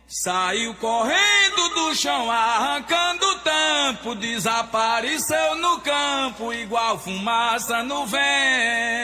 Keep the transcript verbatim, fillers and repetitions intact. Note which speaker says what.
Speaker 1: Saiu correndo do chão, arrancando o tampo, desapareceu no campo, igual fumaça no vento.